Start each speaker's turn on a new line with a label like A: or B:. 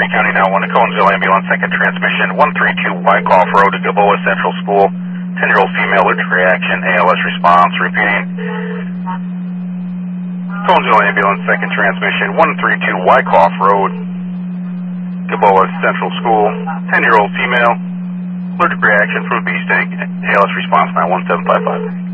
A: County, County now 1 to Conesville ambulance, second transmission, 132 Wyckoff Road to Gilboa Central School. 10-year-old female allergic reaction, ALS response, repeating. Conesville ambulance, second transmission, 132 Wyckoff Road, Gilboa Central School. 10-year-old female allergic reaction from a bee sting, ALS response 91755.